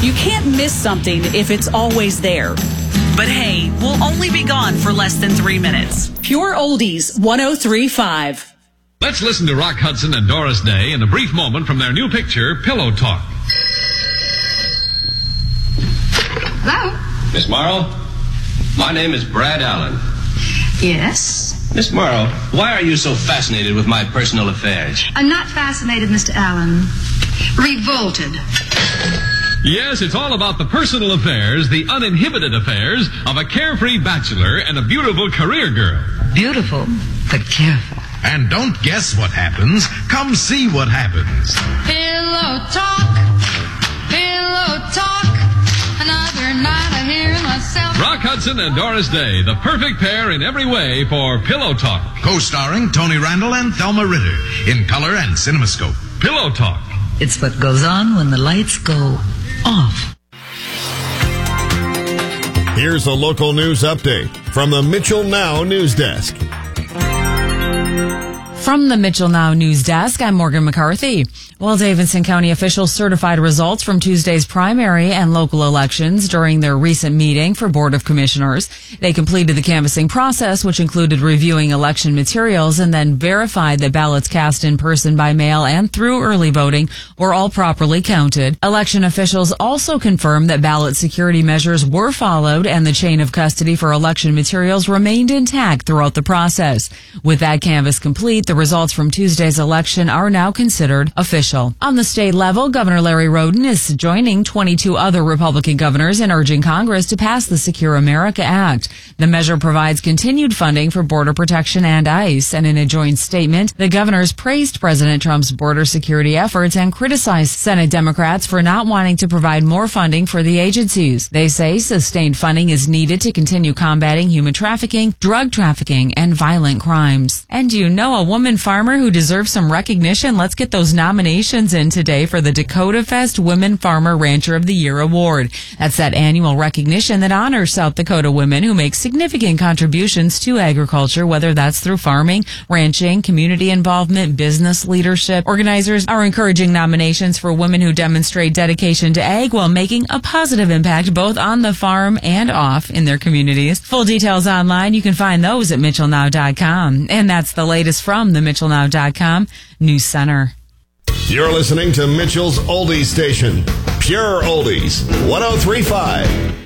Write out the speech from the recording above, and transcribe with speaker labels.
Speaker 1: You can't miss something if it's always there. But hey, we'll only be gone for less than 3 minutes. Pure Oldies 103.5.
Speaker 2: Let's listen to Rock Hudson and Doris Day in a brief moment from their new picture, Pillow Talk.
Speaker 3: Hello?
Speaker 4: Miss Morrow, my name is Brad Allen.
Speaker 3: Yes?
Speaker 4: Miss Morrow, why are you so fascinated with my personal affairs?
Speaker 3: I'm not fascinated, Mr. Allen. Revolted.
Speaker 2: Yes, it's all about the personal affairs, the uninhibited affairs of a carefree bachelor and a beautiful career girl.
Speaker 5: Beautiful, but careful.
Speaker 6: And don't guess what happens. Come see what happens.
Speaker 7: Pillow talk, another night I hear myself.
Speaker 2: Rock Hudson and Doris Day, the perfect pair in every way for Pillow Talk.
Speaker 6: Co-starring Tony Randall and Thelma Ritter in color and CinemaScope.
Speaker 2: Pillow Talk.
Speaker 5: It's what goes on when the lights go off.
Speaker 8: Here's a local news update from the Mitchell Now News Desk.
Speaker 9: From the Mitchell Now News Desk, I'm Morgan McCarthy. Well, Davidson County officials certified results from Tuesday's primary and local elections during their recent meeting for Board of Commissioners. They completed the canvassing process, which included reviewing election materials and then verified that ballots cast in person, by mail, and through early voting were all properly counted. Election officials also confirmed that ballot security measures were followed and the chain of custody for election materials remained intact throughout the process. With that canvass complete, the results from Tuesday's election are now considered official. On the state level, Governor Larry Roden is joining 22 other Republican governors in urging Congress to pass the Secure America Act. The measure provides continued funding for border protection and ICE, and in a joint statement, the governors praised President Trump's border security efforts and criticized Senate Democrats for not wanting to provide more funding for the agencies. They say sustained funding is needed to continue combating human trafficking, drug trafficking, and violent crimes. And do you know a woman farmer who deserves some recognition? Let's get those nominations in today for the Dakota Fest Women Farmer Rancher of the Year Award. That's that annual recognition that honors South Dakota women who make significant contributions to agriculture, whether that's through farming, ranching, community involvement, business leadership. Organizers are encouraging nominations for women who demonstrate dedication to ag while making a positive impact both on the farm and off in their communities. Full details online. You can find those at MitchellNow.com. And that's the latest from the MitchellNow.com News Center.
Speaker 8: You're listening to Mitchell's Oldies Station, Pure Oldies 103.5.